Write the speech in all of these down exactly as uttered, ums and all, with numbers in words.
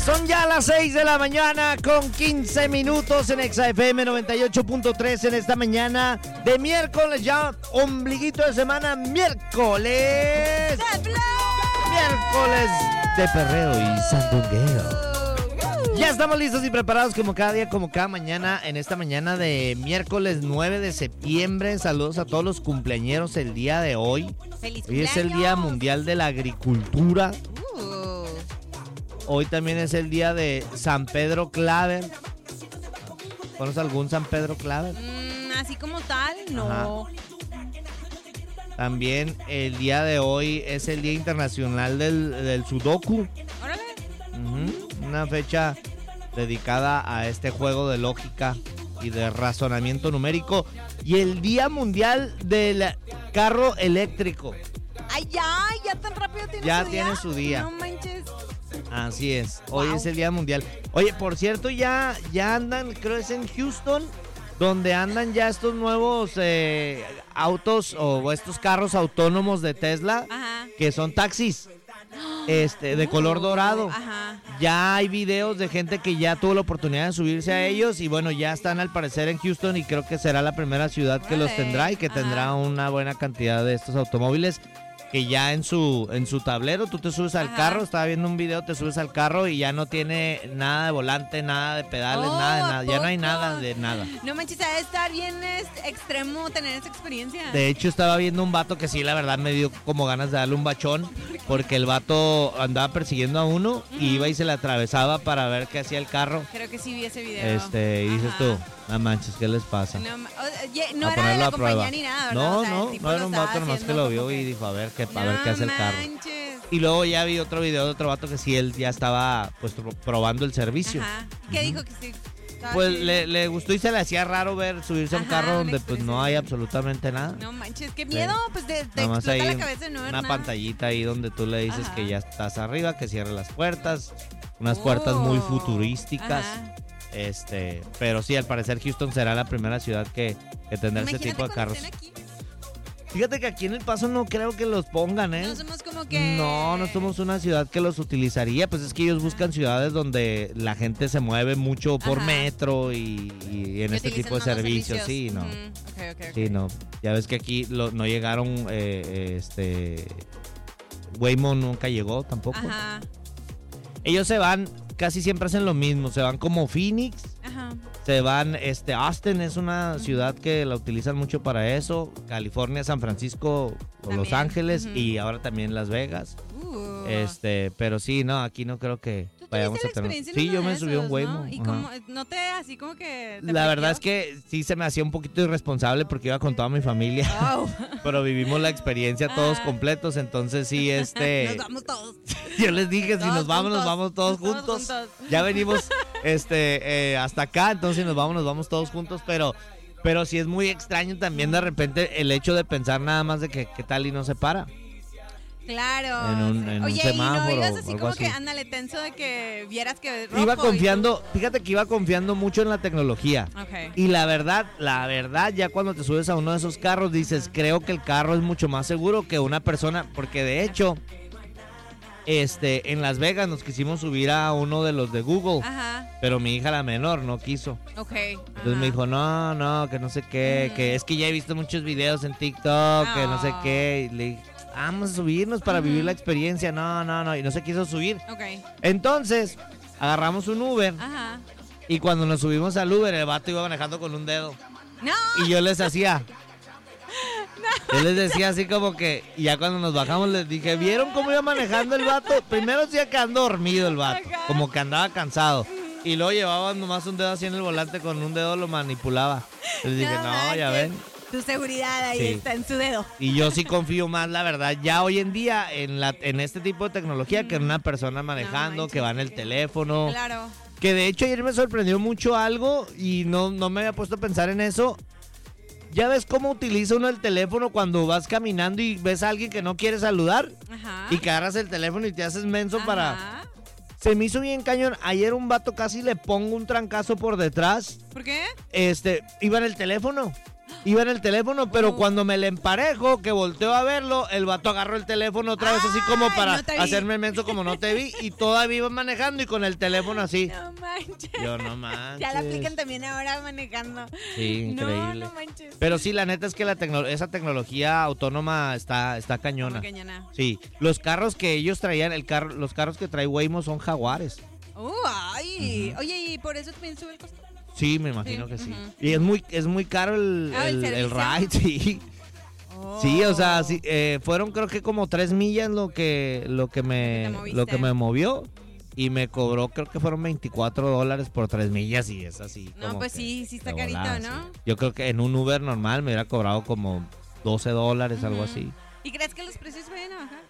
Son ya las seis de la mañana con quince minutos en Exa F M noventa y ocho punto tres en esta mañana de miércoles, ya ombliguito de semana, miércoles. Miércoles de perreo y sandungueo. Ya estamos listos y preparados como cada día, como cada mañana, en esta mañana de miércoles nueve de septiembre. Saludos a todos los cumpleañeros el día de hoy. ¡Feliz Hoy es el Día Mundial de la Agricultura. Uh. Hoy también es el día de San Pedro Claver. ¿Conoces algún San Pedro Claver? Mm, así como tal, no. Ajá. También el día de hoy es el Día Internacional del, del Sudoku. Órale. Uh-huh. Una fecha dedicada a este juego de lógica y de razonamiento numérico. Y el Día Mundial del Carro Eléctrico. Ay, ya, ya tan rápido tiene Ya su tiene día. su día. No manches. Así es, hoy Wow. es el Día Mundial. Oye, por cierto, ya, ya andan, creo es en Houston, donde andan ya estos nuevos eh, autos o estos carros autónomos de Tesla, Ajá. que son taxis, este, de color dorado. Ajá. Ya hay videos de gente que ya tuvo la oportunidad de subirse a ellos y bueno, ya están al parecer en Houston y creo que será la primera ciudad que los Órale. tendrá y que Ajá. tendrá una buena cantidad de estos automóviles. Que ya en su en su tablero tú te subes al Ajá. carro, estaba viendo un video, te subes al carro y ya no tiene nada de volante, nada de pedales, Oh, nada de ¿a nada, ya no hay poco? nada de nada. No manches, ha de estar bien este, extremo tener esa experiencia. De hecho estaba viendo un vato que sí, la verdad me dio como ganas de darle un bachón, porque el vato andaba persiguiendo a uno y iba y se le atravesaba para ver qué hacía el carro. Creo que sí vi ese video. Este, y dices Ajá. tú, no manches, ¿qué les pasa? No, ma- o- oye, no A era de ponerlo la a prueba. compañía ni nada, ¿verdad? No, O sea, el no, tipo no era lo un estaba vato nomás que haciendo lo vio como y que- dijo, a ver qué, a ver qué hace el carro. manches. Y luego ya vi otro video de otro vato que sí, él ya estaba pues pro- probando el servicio. Ajá. ¿Qué dijo que sí? Estaba Pues chido. le, le gustó y se le hacía raro ver subirse a un Ajá, carro una donde pues no experiencia. hay absolutamente nada. No manches, qué miedo, pues te, te Nada más explota ahí la cabeza, no ver una nada. pantallita ahí donde tú le dices Ajá. que ya estás arriba, que cierre las puertas, unas puertas muy Oh. futurísticas. Ajá. Este, pero sí, al parecer Houston será la primera ciudad que, que tendrá ese Imagínate tipo de cuando carros. estén aquí. Fíjate que aquí en El Paso no creo que los pongan, ¿eh? No somos como que... No, no somos una ciudad que los utilizaría, pues es que ellos buscan ciudades donde la gente se mueve mucho por Ajá. metro y, y en que este utilicen tipo de más los servicios, sí, no. Ujú. Ok, ok, ok. Sí, no. Ya ves que aquí lo- no llegaron, eh, este, Waymo nunca llegó tampoco. Ajá, Ellos se van, casi siempre hacen lo mismo, se van como Phoenix, ajá. se van, este, Austin es una ciudad que la utilizan mucho para eso, California, San Francisco, o Los También, Ángeles ujú. y ahora también Las Vegas. Uh. Este, pero sí, no, aquí no creo que ¿Tú vayamos tuviste a la tener. experiencia en Sí, uno yo de me subí a un esos, Waymo. ¿no? Y ajá. como, ¿no te así como que te La verdad es friqueó? que sí se me hacía un poquito irresponsable porque iba con toda mi familia, Wow. pero vivimos la experiencia todos Ah. completos, entonces sí, este, Nos vamos todos. yo les dije, si Todos nos vamos, nos juntos. vamos todos Todos juntos. juntos. Ya venimos, este, eh, hasta acá, entonces si nos vamos, nos vamos todos juntos, pero, pero sí es muy extraño también de repente el hecho de pensar nada más de que qué tal y no se para. Claro. En un- en un Oye, semáforo y no ibas o así algo como así. que ándale tenso de que vieras que rojo Iba y tú- confiando, fíjate que iba confiando mucho en la tecnología. Ok. Y la verdad, la verdad, ya cuando te subes a uno de esos carros, dices, creo que el carro es mucho más seguro que una persona, porque de hecho, este, en Las Vegas nos quisimos subir a uno de los de Google, Ajá. pero mi hija la menor no quiso. Ok. Entonces me dijo, no, no, que no sé qué, Mm. que es que ya he visto muchos videos en TikTok, que no sé Ah. qué. Y le dije, vamos a subirnos para Ujú. vivir la experiencia. No, no, no, y no se quiso subir. Ok. Entonces, agarramos un Uber Ajá. y cuando nos subimos al Uber, el vato iba manejando con un dedo. No. Y yo les hacía. Yo les decía así como que, y ya cuando nos bajamos les dije, ¿vieron cómo iba manejando el vato? Primero decía que andó dormido el vato, Ajá. como que andaba cansado. Y luego llevaba nomás un dedo así en el volante, con un dedo lo manipulaba. Les dije, no, ya manches. ven. Tu seguridad ahí Sí. está en su dedo. Y yo sí confío más, la verdad, ya hoy en día en la en este tipo de tecnología que en una persona manejando, manches, que va en el que- teléfono. Claro. Que de hecho ayer me sorprendió mucho algo y no, no me había puesto a pensar en eso. ¿Ya ves cómo utiliza uno el teléfono cuando vas caminando y ves a alguien que no quiere saludar? Ajá. Y que agarras el teléfono y te haces menso para... Ajá. Se me hizo bien cañón. Ayer un vato casi le pongo un trancazo por detrás. ¿Por qué? Este, iba en el teléfono. iba en el teléfono, pero Uh. cuando me le emparejo, que volteo a verlo, el vato agarró el teléfono otra vez así como Ay, para no te vi. hacerme menso como no te vi, y todavía iba manejando y con el teléfono así. No manches. Yo no manches. Ya la aplican también ahora manejando. Sí, increíble. No, no manches. Pero sí, la neta es que la tecno- esa tecnología autónoma está, está cañona. Como cañona. Sí, los carros que ellos traían, el carro, los carros que trae Waymo son Jaguares. Uh, ay. Oye, ¿y por eso también sube el costo? Sí, me imagino Sí, que sí. ujú. Y es muy, es muy caro el, Ah, ¿el el, el servicio? ride, sí. Oh. Sí, o sea, sí, eh, fueron creo que como tres millas lo que, lo que me, Lo que te moviste. lo que me movió. Y me cobró, creo que fueron veinticuatro dólares por tres millas y es así. No, como pues que sí, sí está de carito, volada, ¿no? sí. Yo creo que en un Uber normal me hubiera cobrado como doce dólares, algo Ujú. así. ¿Y crees que los precios vayan a bajar?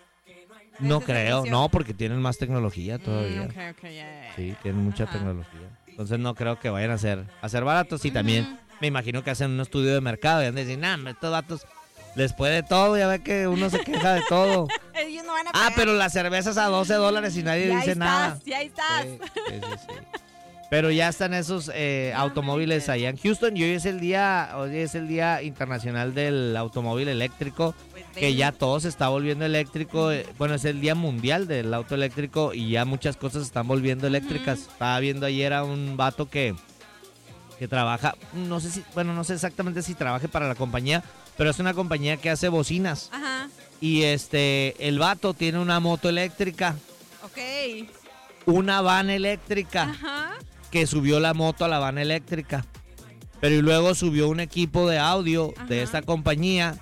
No ese creo, servicio? no, porque tienen más tecnología todavía. Mm, ok, ok, ya, ya, ya. Sí, tienen mucha Ajá. tecnología. Entonces no creo que vayan a ser, a ser baratos y también Ujú. me imagino que hacen un estudio de mercado y han de decir, nah, estos vatos les puede todo, ya ve que uno se queja de todo. Ellos no van a Ah, pagar. pero las cervezas a doce dólares y nadie Ya dice estás, nada. ya estás. Sí, sí, sí, sí. Pero ya están esos eh, No automóviles manches. allá en Houston y hoy es el día, hoy es el día internacional del automóvil eléctrico, Pues que ven. ya todo se está volviendo eléctrico. eh, Bueno, es el día mundial del auto eléctrico y ya muchas cosas se están volviendo eléctricas. Ujú. Estaba viendo ayer a un vato que que trabaja, no sé si, bueno, no sé exactamente si trabaje para la compañía, pero es una compañía que hace bocinas. Ajá, Y este, el vato tiene una moto eléctrica, ok. una van eléctrica, Ajá. que subió la moto a la van eléctrica. Pero y luego subió un equipo de audio de Ajá. esta compañía,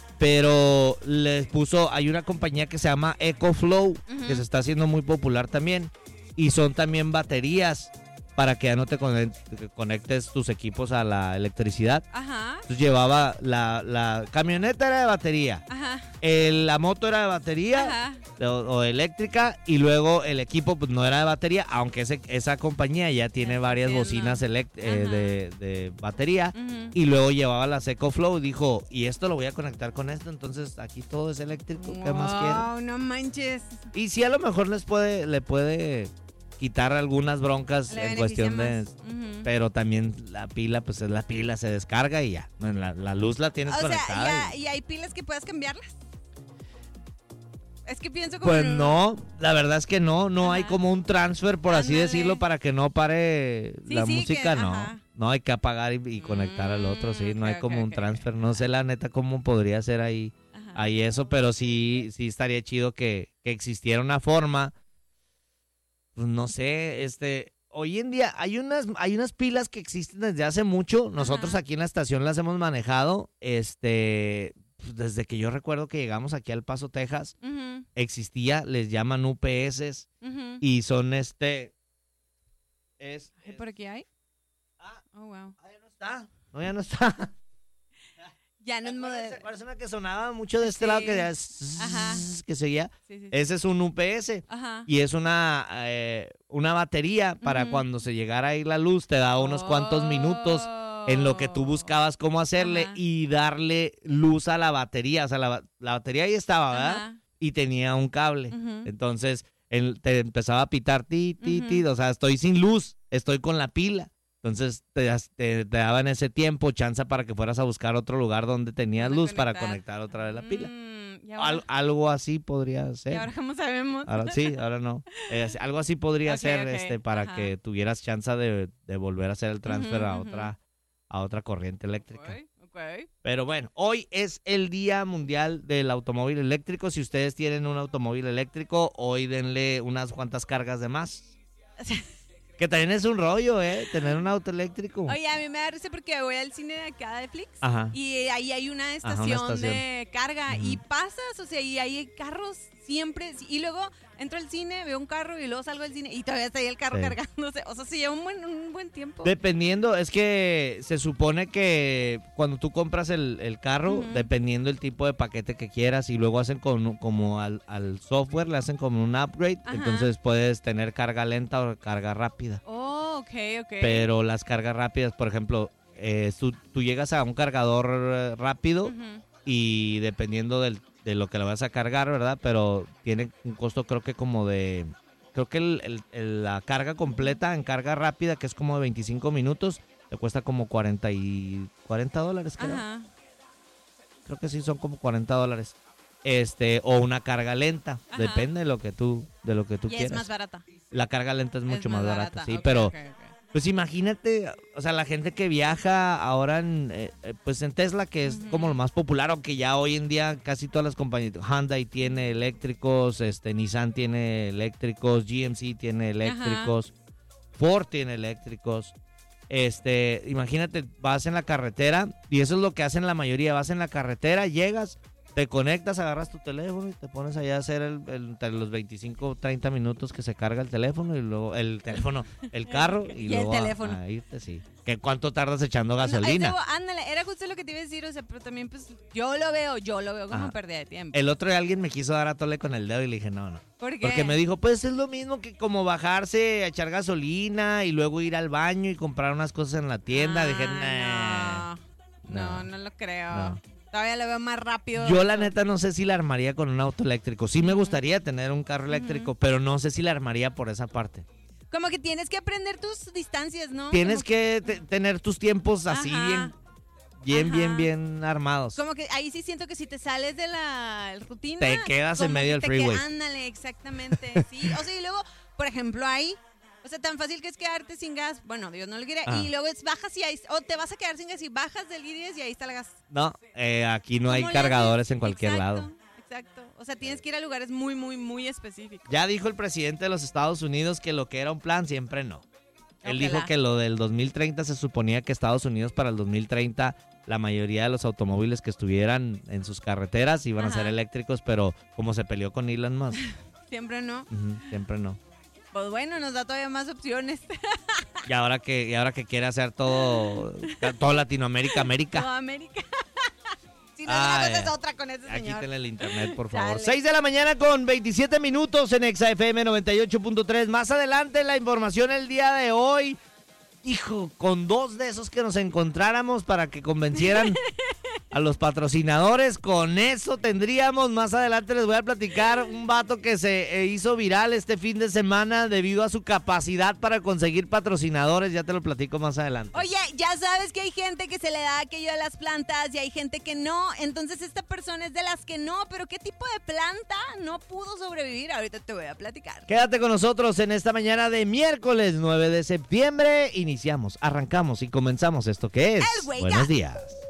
pero les puso, hay una compañía que se llama EcoFlow, Ujú. que se está haciendo muy popular también, y son también baterías para que ya no te conect- conectes tus equipos a la electricidad. Ajá. Entonces llevaba la, la camioneta era de batería, Ajá. el- la moto era de batería Ajá. o, o eléctrica y luego el equipo pues no era de batería, aunque ese- esa compañía ya tiene Ya está varias haciendo. bocinas elect- eh, Ajá. de, de batería. Ujú. Y luego llevaba la EcoFlow y dijo, y esto lo voy a conectar con esto, entonces aquí todo es eléctrico, ¿qué más quieren? Wow, no manches. Y sí, a lo mejor les puede, le puede quitar algunas broncas Le en beneficia cuestión de... más. Ujú. Pero también la pila, pues es la pila, se descarga y ya. Bueno, La, la luz la tienes O sea, conectada. ya, y- ¿y hay pilas que puedas cambiarlas? Es que pienso como... Pues en- no, la verdad es que no, no hay Ajá. como un transfer, por así Ándale. decirlo, para que no pare Sí, la sí, música, que- no. ajá. No hay que apagar y, y conectar al otro, sí, Mm, no hay ok, como ok, un ok. transfer. No sé la neta cómo podría ser ahí, Ajá. ahí eso, pero sí, sí estaría chido que, que existiera una forma, pues no sé, este, hoy en día hay unas, hay unas pilas que existen desde hace mucho, nosotros Ajá. aquí en la estación las hemos manejado, este, pues, desde que yo recuerdo que llegamos aquí al Paso, Texas, Ujú, existía, les llaman U P S ujú. y son este, es, ¿Y por aquí hay? ah, Oh, wow. ah, ya no está, no, ya no está. Ya no es ¿Se moderno. acuerdan una que sonaba mucho de este Sí. lado que, ya es- Ajá. que seguía? Sí, sí, sí. Ese es un U P S. Ajá. Y es una, eh, una batería para Ujú. cuando se llegara ahí la luz, te da unos cuantos minutos en lo que tú buscabas cómo hacerle Ajá. y darle luz a la batería. O sea, la, ba- la batería ahí estaba, ¿verdad? Ajá. Y tenía un cable. Ujú. Entonces, él te empezaba a pitar ti, ti, Ujú. ti. O sea, estoy sin luz, estoy con la pila. Entonces, te, das- te, te daban ese tiempo, chance para que fueras a buscar otro lugar donde tenías Para luz para conectar. conectar otra vez la pila. Mm, y ahora, Al- algo así podría y ser. ahora cómo sabemos. Ahora sí, ahora no. Eh, algo así podría Ok, ser ok, este para ajá. que tuvieras chance de, de volver a hacer el transfer Ujú, a ujú. otra a otra corriente eléctrica. Ok, ok. Pero bueno, hoy es el Día Mundial del Automóvil Eléctrico. Si ustedes tienen un automóvil eléctrico, hoy denle unas cuantas cargas de más. Que también es un rollo, ¿eh? Tener un auto eléctrico. Oye, a mí me da risa porque voy al cine de acá de Flix Ajá. y ahí hay una una estación, estación. de carga y Ujú. pasas, o sea, y hay carros siempre, y luego entro al cine, veo un carro y luego salgo del cine y todavía está ahí el carro Sí. cargándose, o sea, se lleva un buen, un buen tiempo. Dependiendo, es que se supone que cuando tú compras el, el carro, Ujú. dependiendo el tipo de paquete que quieras, y luego hacen con, como al, al software, le hacen como un upgrade, Ajá. entonces puedes tener carga lenta o carga rápida. Oh, ok, ok. Pero las cargas rápidas, por ejemplo, eh, tú, tú llegas a un cargador eh, rápido Ujú. y dependiendo del, de lo que le vas a cargar, ¿verdad? Pero tiene un costo creo que como de... Creo que el- el- el- la carga completa en carga rápida, que es como de veinticinco minutos, te cuesta como cuarenta y cuarenta dólares, creo. Ajá. Creo que sí son como cuarenta dólares. Este, o una carga lenta, Ajá. depende de lo que tú, de lo que tú Y quieras. es más barata. La carga lenta es mucho Es más, barata, sí, Ok, pero ok, ok. pues imagínate, o sea, la gente que viaja ahora en, eh, eh, pues en Tesla, que es Ujú. como lo más popular, aunque ya hoy en día casi todas las compañías, Hyundai tiene eléctricos, este, Nissan tiene eléctricos, G M C tiene eléctricos, Ford tiene eléctricos. Este, imagínate, vas en la carretera y eso es lo que hacen la mayoría, vas en la carretera, llegas, te conectas, agarras tu teléfono y te pones allá a hacer el, el- entre los veinticinco, treinta minutos que se carga el teléfono y luego el teléfono, el carro y, Y el luego a- teléfono. A, irte, sí. ¿Qué cuánto tardas echando No, es gasolina? luego, ándale, era justo lo que te iba a decir, o sea, pero también pues yo lo veo, yo lo veo como Ajá. pérdida de tiempo. El otro día alguien me quiso dar a tole con el dedo y le dije, no, no. ¿Por qué? Porque me dijo, pues es lo mismo que como bajarse a echar gasolina y luego ir al baño y comprar unas cosas en la tienda. Ah, dije, nah. no, no, no, no lo creo. no. Todavía lo veo más rápido. Yo la neta no sé si la armaría con un auto eléctrico. Sí me gustaría tener un carro eléctrico, pero no sé si la armaría por esa parte. Como que tienes que aprender tus distancias, ¿no? Tienes Como que te- tener tus tiempos así Ajá. bien, bien, Ajá. bien, bien armados. Como que ahí sí siento que si te sales de la rutina... Te quedas en como medio que del te freeway. qued- Ándale, exactamente, sí. O sea, y luego, por ejemplo, ahí... O sea, tan fácil que es quedarte sin gas. Bueno, Dios no lo quiera. Ah. Y luego es bajas y ahí... O te vas a quedar sin gas y bajas del I D S y ahí está el gas. No, eh, aquí no hay ¿Cómo le cargadores haces? en cualquier Exacto, lado. Exacto. O sea, tienes que ir a lugares muy, muy, muy específicos. Ya dijo el presidente de los Estados Unidos que lo que era un plan siempre no. Él Ojalá. dijo que lo del dos mil treinta se suponía que Estados Unidos para el dos mil treinta la mayoría de los automóviles que estuvieran en sus carreteras iban a ser Ajá. eléctricos, pero como se peleó con Elon Musk, Siempre no. ujú, siempre no. Pues bueno, nos da todavía más opciones. Y ahora que y ahora que quiere hacer todo todo Latinoamérica, América. Toda América. Si no, Ah, una cosa ya. es otra con ese Aquí señor. tenle el internet, por favor. Dale. seis de la mañana con veintisiete minutos en Exa F M noventa y ocho punto tres. Más adelante la información el día de hoy. Hijo, con dos de esos que nos encontráramos para que convencieran a los patrocinadores, con eso tendríamos. Más adelante les voy a platicar un vato que se eh, hizo viral este fin de semana debido a su capacidad para conseguir patrocinadores. Ya te lo platico más adelante. Oye, ya sabes que hay gente que se le da aquello a las plantas y hay gente que no. Entonces esta persona es de las que no. Pero ¿qué tipo de planta no pudo sobrevivir? Ahorita te voy a platicar. Quédate con nosotros en esta mañana de miércoles nueve de septiembre. Iniciamos, arrancamos y comenzamos esto que es El Wake Buenos Up. Días.